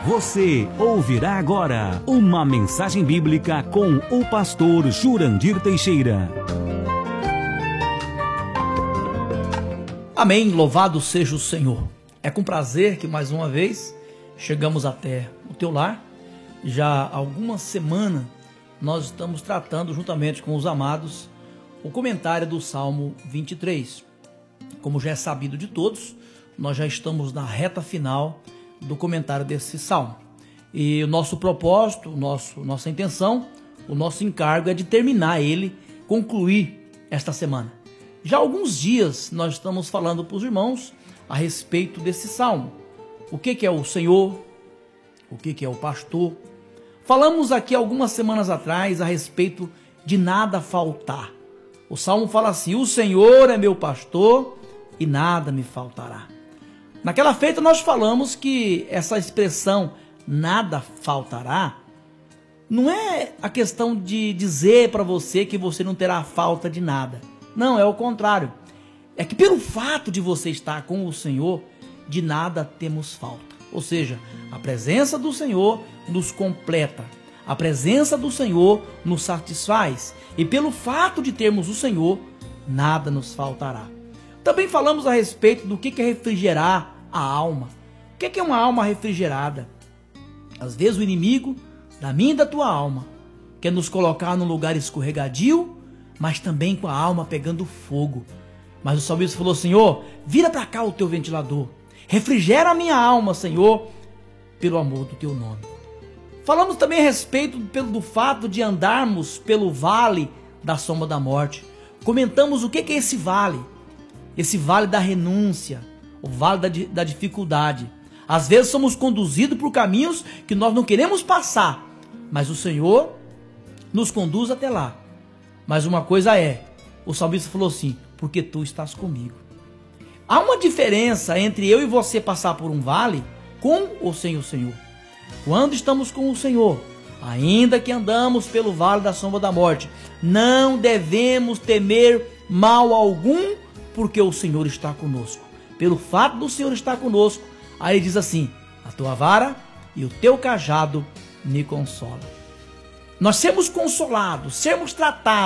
Você ouvirá agora uma mensagem bíblica com o pastor Jurandir Teixeira. Amém, louvado seja o Senhor. É com prazer que mais uma vez chegamos até o teu lar. Já há algumas semanas nós estamos tratando juntamente com os amados o comentário do Salmo 23. Como já é sabido de todos, nós já estamos na reta final do comentário desse salmo. E o nosso propósito, nossa intenção, o nosso encargo é de terminar ele, concluir esta semana. Já há alguns dias nós estamos falando para os irmãos a respeito desse salmo. O que é o Senhor? O que é o pastor? Falamos aqui algumas semanas atrás a respeito de nada faltar. O salmo fala assim: o Senhor é meu pastor e nada me faltará. Naquela feita nós falamos que essa expressão nada faltará não é a questão de dizer para você que você não terá falta de nada. Não, é o contrário. É que pelo fato de você estar com o Senhor, de nada temos falta. Ou seja, a presença do Senhor nos completa. A presença do Senhor nos satisfaz. E pelo fato de termos o Senhor, nada nos faltará. Também falamos a respeito do que é refrigerar a alma. O que é uma alma refrigerada? Às vezes o inimigo da minha e da tua alma quer nos colocar num lugar escorregadio, mas também com a alma pegando fogo. Mas o salmista falou: Senhor, vira para cá o teu ventilador, refrigera a minha alma, Senhor, pelo amor do teu nome. Falamos também a respeito do fato de andarmos pelo vale da sombra da morte. Comentamos o que é esse vale. Esse vale da renúncia, o vale da dificuldade. Às vezes somos conduzidos por caminhos que nós não queremos passar, mas o Senhor nos conduz até lá. Mas uma coisa é, o salmista falou assim: porque tu estás comigo. Há uma diferença entre eu e você passar por um vale com ou sem o Senhor. Quando estamos com o Senhor, ainda que andamos pelo vale da sombra da morte, não devemos temer mal algum, porque o Senhor está conosco. Pelo fato do Senhor estar conosco, aí ele diz assim: a tua vara e o teu cajado me consolam. Nós sermos consolados, sermos tratados